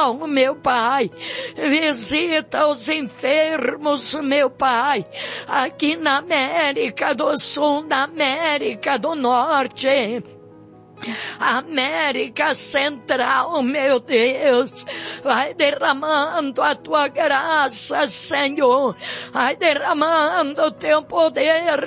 Israel, meu Pai. Visita os enfermos, meu Pai, aqui na América do Sul, na América do Norte, América Central, meu Deus. Vai derramando a tua graça, Senhor. Vai derramando o teu poder.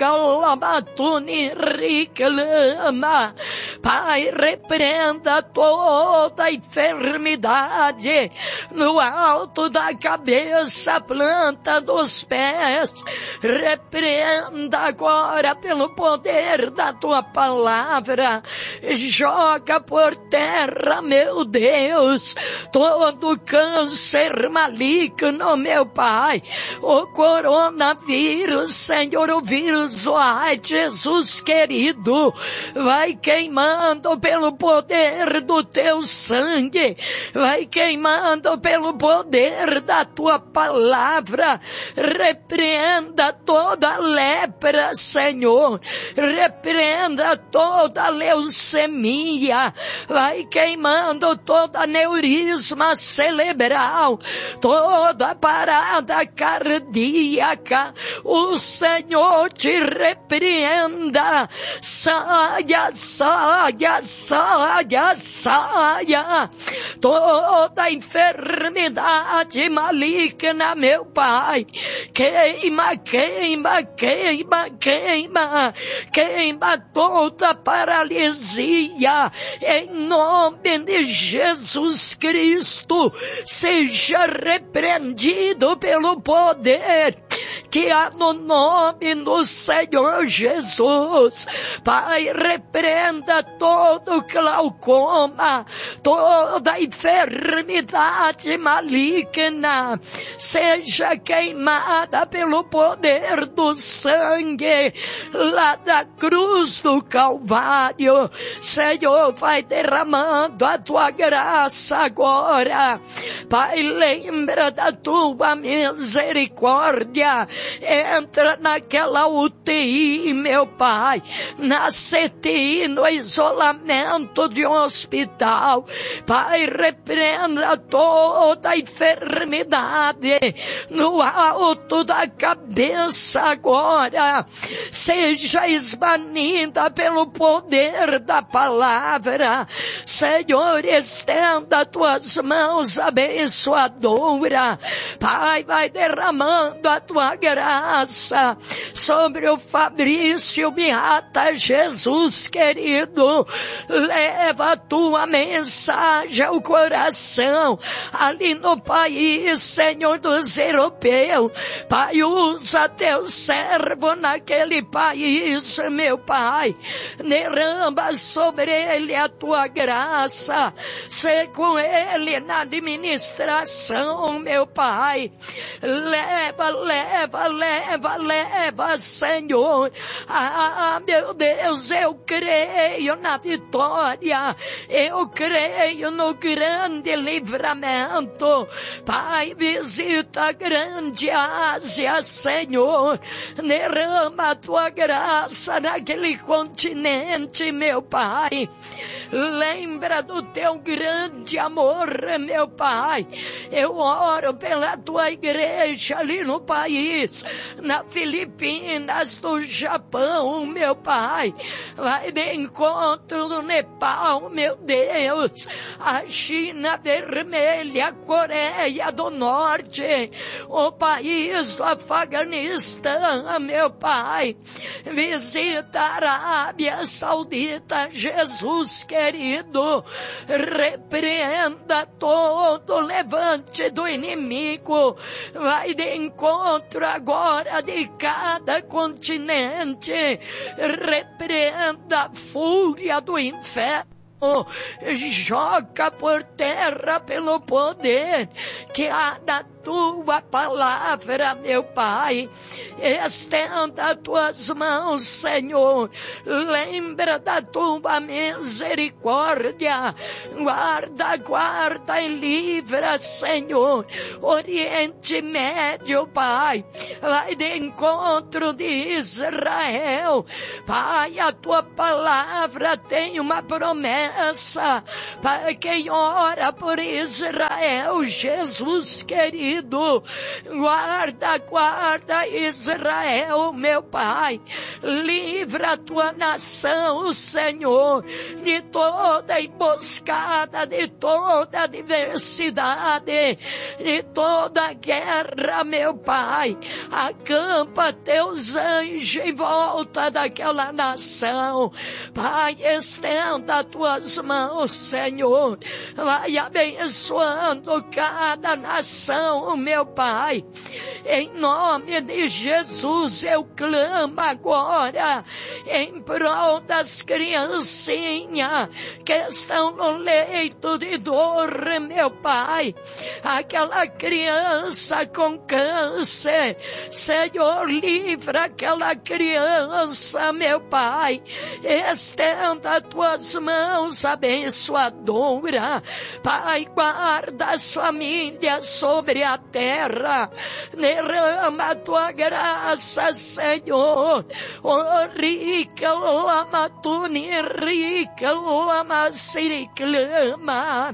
Reclama. Pai, repreenda toda enfermidade no alto da cabeça, planta dos pés. Repreenda agora pelo poder da tua palavra. Joga por terra, meu Deus, todo câncer maligno, meu Pai, o coronavírus, Senhor, o vírus, ai, Jesus querido, vai queimando pelo poder do teu sangue, vai queimando pelo poder da tua palavra. Repreenda toda lepra, Senhor, repreenda toda leucemia, vai queimando toda aneurisma cerebral, toda parada cardíaca. O Senhor te repreenda. Saia, saia, saia, saia toda enfermidade maligna, meu Pai. Queima, queima, queima, queima, queima toda paralisia. Em nome de Jesus Cristo, seja repreendido pelo poder que há no nome do Senhor Jesus. Pai, repreenda todo glaucoma, toda enfermidade maligna, seja queimada pelo poder do sangue lá da cruz do Calvário. Senhor, vai derramando a tua graça agora. Pai, lembra da tua misericórdia. Entra naquela UTI, meu Pai, na CTI, no isolamento de um hospital. Pai, repreenda toda a enfermidade no alto da cabeça agora. Seja esbanida pelo poder da palavra. Senhor, estenda tuas mãos abençoadora. Pai, vai derramando a tua graça sobre o Fabrício Beata, Jesus querido. Leva a tua mensagem ao coração ali no país, Senhor, dos europeus. Pai, usa teu servo naquele país, meu Pai. Derrama sobre ele a tua graça. Sê com ele na administração, meu Pai. Leva, leva, leva, leva, Senhor. Ah, meu Deus, eu creio na vitória. Eu creio no grande livramento. Pai, visita a grande Ásia, Senhor. Derrama a tua graça naquele continente, meu Pai. Lembra do teu grande amor, meu Pai. Eu oro pela tua igreja ali no país, na Filipinas, do Japão, meu Pai. Vai de encontro do Nepal, meu Deus. A China vermelha, a Coreia do Norte, o país do Afeganistão, meu Pai. Visita a Arábia Saudita, Jesus querido. Repreenda todo levante do inimigo. Vai de encontro agora de cada continente. Repreenda a fúria do inferno. Joga por terra pelo poder que há na tua palavra, meu Pai. Estenda tuas mãos, Senhor. Lembra da tua misericórdia. Guarda, guarda e livra, Senhor. Oriente Médio, Pai. Vai de encontro de Israel. Pai, a tua palavra tem uma promessa para quem ora por Israel, Jesus querido. Guarda, guarda Israel, meu Pai. Livra a tua nação, Senhor, de toda emboscada, de toda adversidade, de toda guerra, meu Pai. Acampa teus anjos em volta daquela nação. Pai, estenda tuas mãos, Senhor. Vai abençoando cada nação, meu Pai. Em nome de Jesus, eu clamo agora em prol das criancinhas que estão no leito de dor, meu Pai. Aquela criança com câncer, Senhor, livra aquela criança, meu Pai. Estenda tuas mãos abençoadora. Pai, guarda as famílias sobre a terra. Derrama a tua graça, Senhor. Oh, rica lama tuni, rica lama siriclama.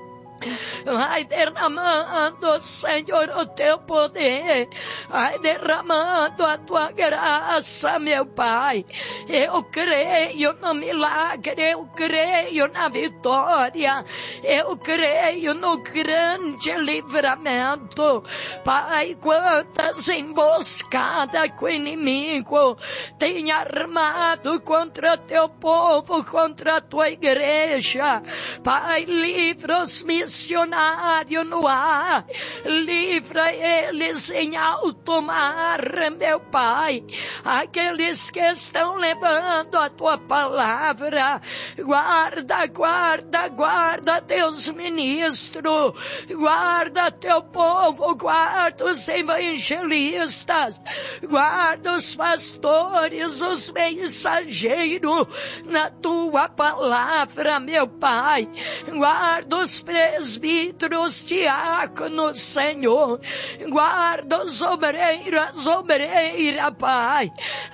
Vai derramando, Senhor, o teu poder. Vai derramando a tua graça, meu Pai. Eu creio no milagre, eu creio na vitória, eu creio no grande livramento. Pai, quantas emboscadas que o inimigo tem armado contra teu povo, contra a tua igreja. Pai, livra os missionários no ar, livra eles em alto mar, meu Pai. Aqueles que estão levando a tua palavra, guarda, guarda, guarda teus ministros, guarda teu povo, guarda os evangelistas, guarda os pastores, os mensageiros na tua palavra, meu Pai. Guarda os presbíteros, diáconos, Senhor. Guarda os obreiros, as obreiras, Pai.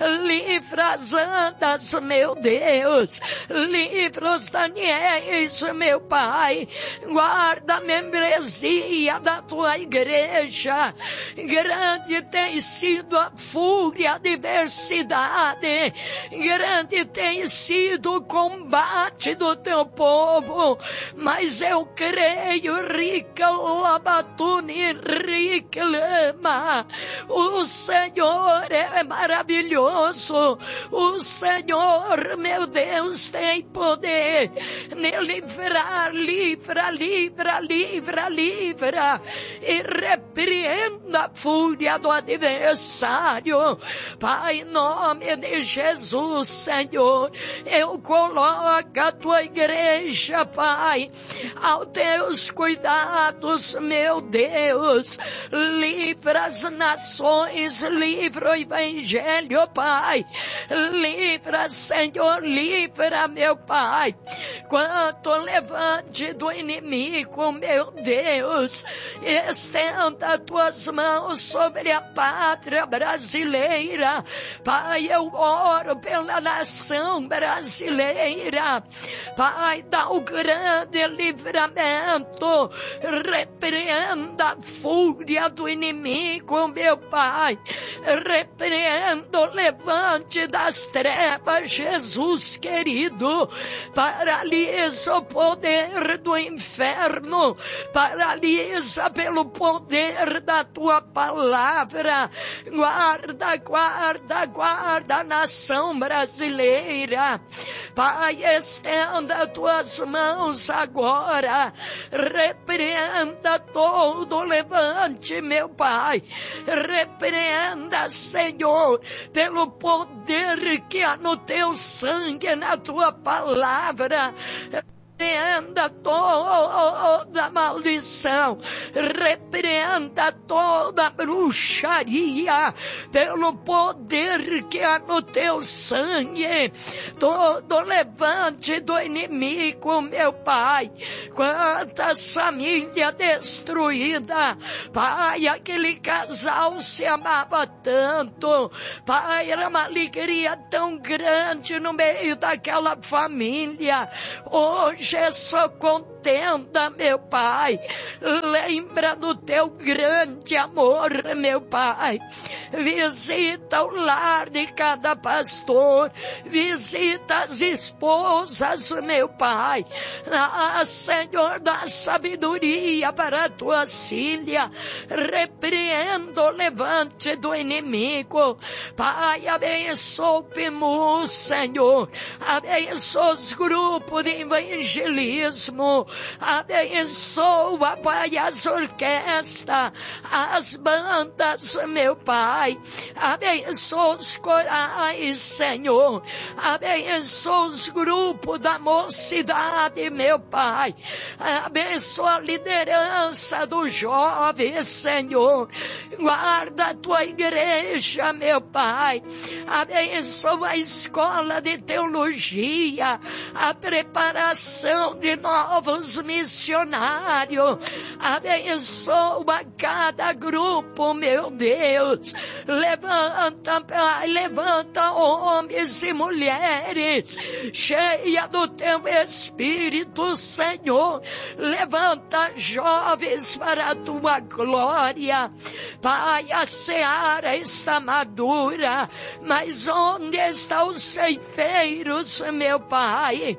Livra as andas, meu Deus. Livra os Daniéis, meu Pai. Guarda a membresia da tua igreja. Grande tem sido a fúria, a adversidade. Grande tem sido o combate do teu povo. Mas eu creio, rica labatuni, rica lama. O Senhor é maravilhoso. O Senhor, meu Deus, tem poder de livrar, livra, livra, livra, livra. E repreenda a fúria do adversário. Pai, em nome de Jesus, Senhor, eu coloco a tua igreja, Pai, aos teus cuidados, meu Deus. Livra as nações, livra o evangelho, Pai. Livra, Senhor, livra, meu Pai. Quanto levante do inimigo, meu Deus, estenda tuas mãos sobre a pátria brasileira. Pai, eu oro pela nação brasileira. Pai, dá o grande livramento. Repreenda a fúria do inimigo, meu Pai. Repreenda o levante das trevas, Jesus querido. Paralisa o poder do inferno. Paralisa pelo poder da tua palavra. Guarda, guarda, guarda a nação brasileira. Pai, estenda tuas mãos agora. Repreenda todo o levante, meu Pai. Repreenda, Senhor, pelo poder que há no teu sangue, na tua palavra. Repreenda toda maldição, repreenda toda bruxaria, pelo poder que há no teu sangue, todo levante do inimigo, meu Pai. Quantas famílias destruídas, Pai, aquele casal se amava tanto, Pai, era uma alegria tão grande no meio daquela família. Hoje é só contenda, meu Pai. Lembra do teu grande amor, meu Pai. Visita o lar de cada pastor, visita as esposas, meu Pai. Senhor, dá sabedoria para a tua filha. Repreenda o levante do inimigo. Pai, abençoa o PIMU, Senhor. Abençoa os grupos de evangelismo. Abençoa, Pai, as orquestras, as bandas, meu Pai. Abençoa os corais, Senhor. Abençoa os grupos da mocidade, meu Pai. Abençoa a liderança dos jovens, Senhor. Guarda a tua igreja, meu Pai. Abençoa a escola de teologia, a preparação de novos missionários. Abençoa cada grupo, meu Deus. Levanta, Pai, levanta homens e mulheres cheia do teu Espírito, Senhor. Levanta jovens para a tua glória. Pai, a seara está madura, mas onde estão os ceifeiros, meu Pai?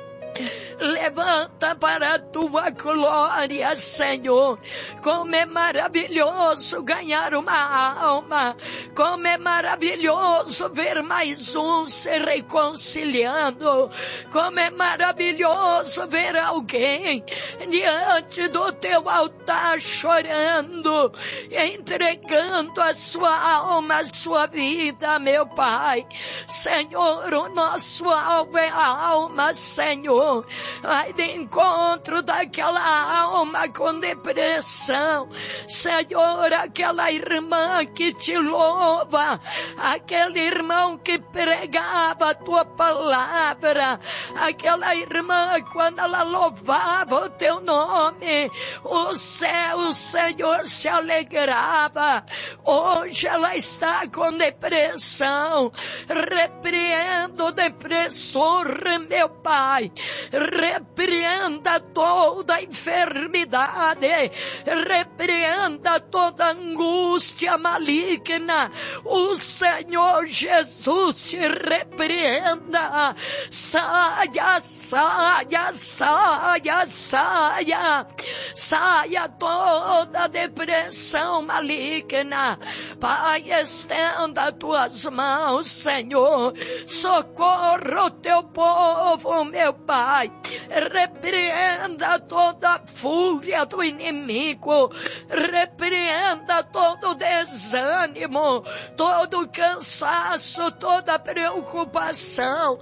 Levanta para a tua glória, Senhor. Como é maravilhoso ganhar uma alma. Como é maravilhoso ver mais um se reconciliando. Como é maravilhoso ver alguém diante do teu altar chorando, entregando a sua alma, a sua vida, meu Pai. Senhor, o nosso alvo é a alma, Senhor. Vai de encontro daquela alma com depressão. Senhor, aquela irmã que te louva, aquele irmão que pregava a tua palavra, aquela irmã quando ela louvava o teu nome, o céu, Senhor, se alegrava. Hoje ela está com depressão. Repreendo o depressor, meu Pai. Repreenda toda enfermidade, repreenda toda angústia maligna. O Senhor Jesus te repreenda. Saia, saia, saia, saia. Saia toda depressão maligna. Pai, estenda tuas mãos, Senhor. Socorra o teu povo, meu Pai. Repreenda toda a fúria do inimigo. Repreenda todo desânimo, todo cansaço, toda preocupação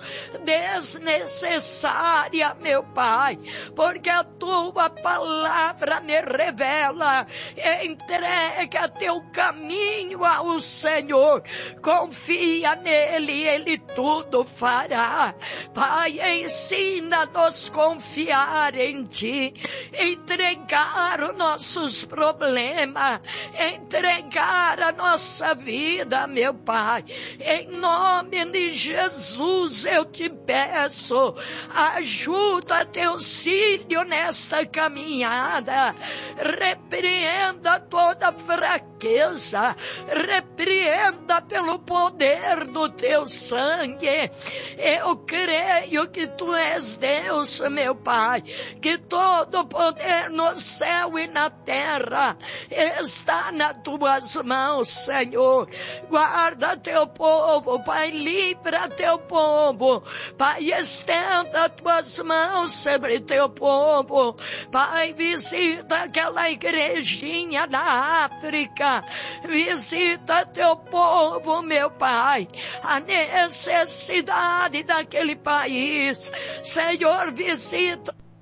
desnecessária, meu Pai, porque a tua palavra me revela. Entrega teu caminho ao Senhor, confia nele, ele tudo fará. Pai, ensina-nos confiar em ti, entregar os nossos problemas, entregar a nossa vida, meu Pai. Em nome de Jesus eu te peço, ajuda teus filhos nesta caminhada. Repreenda toda fraqueza, repreenda pelo poder do teu sangue. Eu creio que tu és Deus, meu Pai, que todo poder no céu e na terra está nas tuas mãos, Senhor. Guarda teu povo, Pai, livra teu povo, Pai, estenda tuas mãos sobre teu povo, Pai, visita aquela igrejinha na África, visita teu povo, meu Pai, a necessidade daquele país, Senhor, visita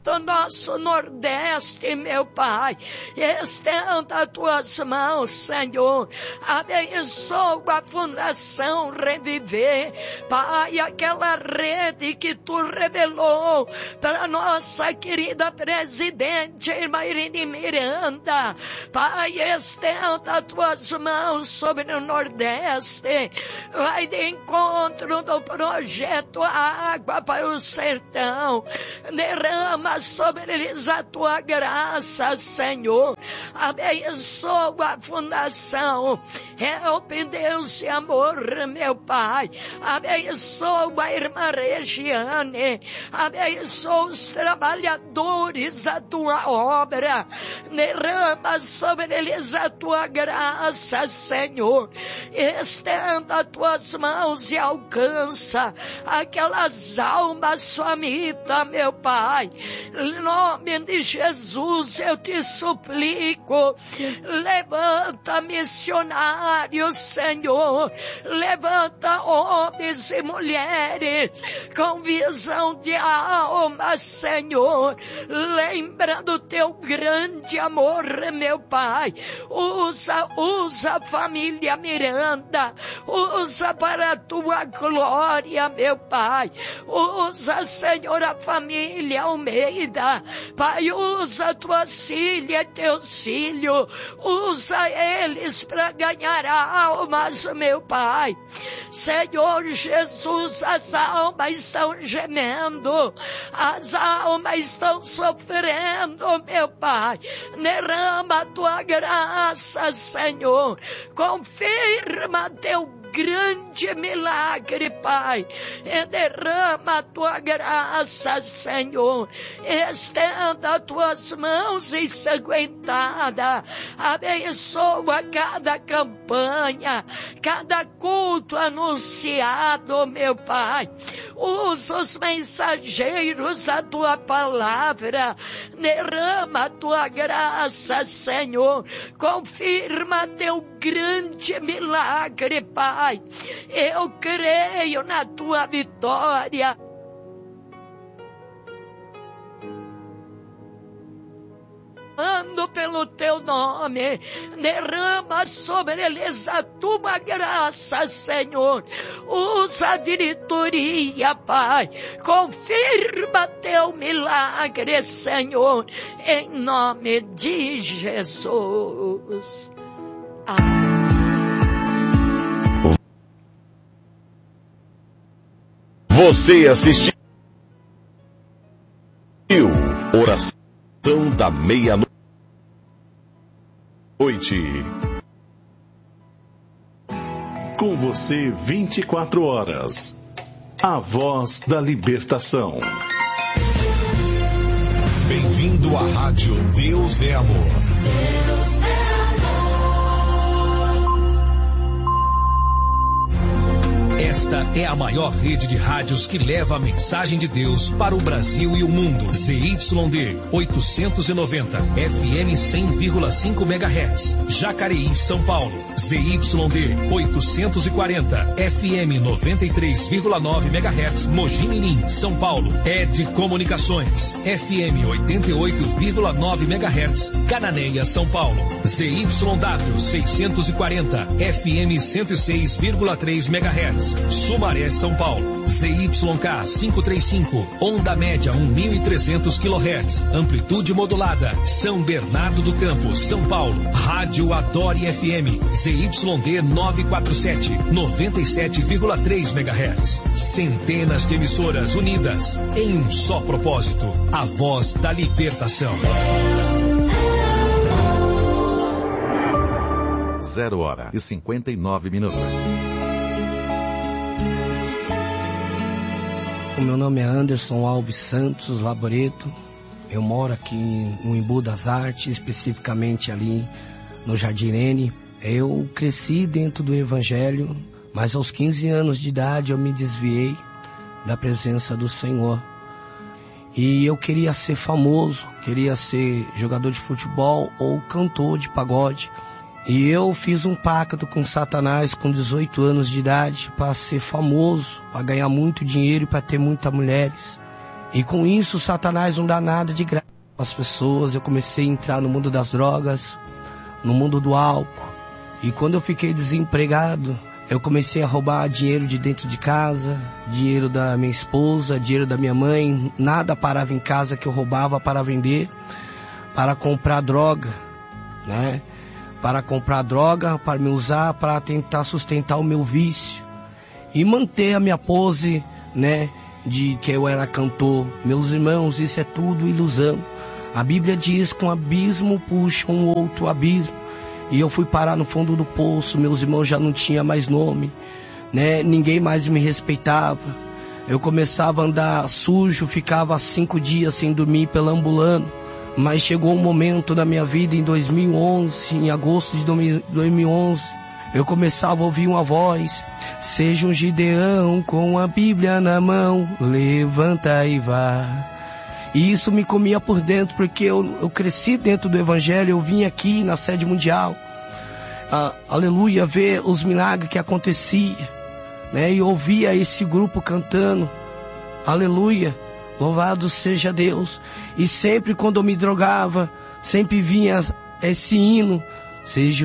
todo o nosso Nordeste, meu Pai. Estenda as tuas mãos, Senhor. Abençoa a Fundação Reviver, Pai, aquela rede que tu revelou para nossa querida presidente, irmã Irene Miranda. Pai, estenda as tuas mãos sobre o Nordeste. Vai de encontro do projeto Água para o Sertão. Derrama sobre eles a tua graça, Senhor. Abençoa a fundação. Help, Deus e amor, meu Pai. Abençoa a irmã Regiane. Abençoa os trabalhadores da tua obra. Derrama sobre eles a tua graça, Senhor. Estenda as tuas mãos e alcança aquelas almas famintas, meu Pai. Em nome de Jesus eu te suplico, levanta missionários, Senhor. Levanta homens e mulheres com visão de alma, Senhor. Lembra do teu grande amor, meu Pai. Usa a família Miranda. Usa para a tua glória, meu Pai. Usa, Senhor, a família Almeida. Pai, usa tuas filhas, teus filhos. Usa eles para ganhar almas, meu Pai. Senhor Jesus, as almas estão gemendo. As almas estão sofrendo, meu Pai. Derrama a tua graça, Senhor. Confirma teu grande milagre, Pai. E derrama a tua graça, Senhor. Estenda as tuas mãos ensanguentadas. Abençoa cada campanha, cada culto anunciado, meu Pai. Usa os mensageiros da tua palavra. Derrama a tua graça, Senhor. Confirma teu grande milagre, Pai. Eu creio na tua vitória. Ando pelo teu nome, derrama sobre eles a tua graça, Senhor. Usa a diretoria, Pai. Confirma teu milagre, Senhor, em nome de Jesus. Amém. Você assistiu Oração da Meia-Noite. Com você 24 horas. A Voz da Libertação. Bem-vindo à Rádio Deus é Amor. Deus é Esta é a maior rede de rádios que leva a mensagem de Deus para o Brasil e o mundo. ZYD 890, FM 100,5 MHz. Jacareí, São Paulo. ZYD 840, FM 93,9 MHz. Mogi Mirim, São Paulo. ED Comunicações, FM 88,9 MHz. Cananéia, São Paulo. ZYW 640, FM 106,3 MHz. Sumaré, São Paulo. ZYK 535, onda média 1.300 kHz, amplitude modulada. São Bernardo do Campo, São Paulo. Rádio Adore FM, ZYD 947, 97,3 MHz. Centenas de emissoras unidas em um só propósito: a voz da libertação. 0h59. O meu nome é Anderson Alves Santos Laboreto. Eu moro aqui no Embu das Artes, especificamente ali no Jardim Irene. Eu cresci dentro do Evangelho, mas aos 15 anos de idade eu me desviei da presença do Senhor. E eu queria ser famoso, queria ser jogador de futebol ou cantor de pagode. E eu fiz um pacto com Satanás com 18 anos de idade para ser famoso, para ganhar muito dinheiro e para ter muitas mulheres. E com isso, Satanás não dá nada de graça às pessoas. Eu comecei a entrar no mundo das drogas, no mundo do álcool. E quando eu fiquei desempregado, eu comecei a roubar dinheiro de dentro de casa, dinheiro da minha esposa, dinheiro da minha mãe. Nada parava em casa que eu roubava para vender, para comprar droga, né? Para comprar droga, para me usar, para tentar sustentar o meu vício. E manter a minha pose, né? De que eu era cantor. Meus irmãos, isso é tudo ilusão. A Bíblia diz que um abismo puxa um outro abismo. E eu fui parar no fundo do poço. Meus irmãos já não tinham mais nome, né? Ninguém mais me respeitava. Eu começava a andar sujo, ficava 5 dias sem dormir, perambulando. Mas chegou um momento na minha vida em 2011, em agosto de 2011, eu começava a ouvir uma voz: seja um Gideão com a Bíblia na mão, levanta e vá. E isso me comia por dentro, porque eu cresci dentro do Evangelho. Eu vim aqui na sede mundial, aleluia, ver os milagres que aconteciam, né? E ouvia esse grupo cantando, aleluia, louvado seja Deus. E sempre quando eu me drogava, sempre vinha esse hino: seja